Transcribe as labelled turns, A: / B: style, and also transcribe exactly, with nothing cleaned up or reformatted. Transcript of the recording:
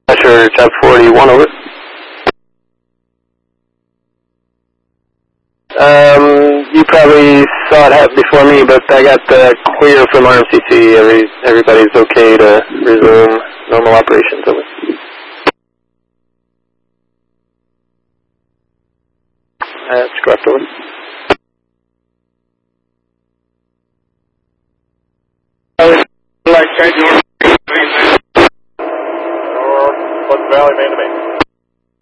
A: Pressure Chop forty-one, over. Um, you probably saw it happen before me, but I got the clear from R M C C. Every, everybody's okay to resume normal operations, over. That's correct, over.
B: Like, can you... Please Valley, man to me.